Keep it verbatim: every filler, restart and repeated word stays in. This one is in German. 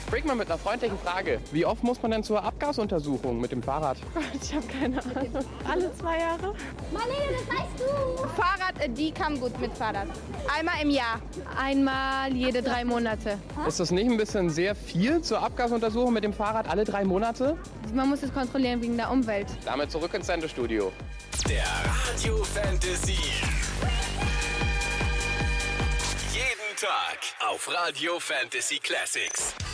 Break mal mit einer freundlichen Frage. Wie oft muss man denn zur Abgasuntersuchung mit dem Fahrrad? Ich habe keine Ahnung. Alle zwei Jahre? Marlene, das weißt du. Fahrrad, die kann gut mit Fahrrad. Einmal im Jahr. Einmal jede drei Monate. Ist das nicht ein bisschen sehr viel zur Abgasuntersuchung mit dem Fahrrad alle drei Monate? Man muss es kontrollieren wegen der Umwelt. Damit zurück ins Sendestudio. Der Radio Fantasy. Jeden Tag auf Radio Fantasy Classics.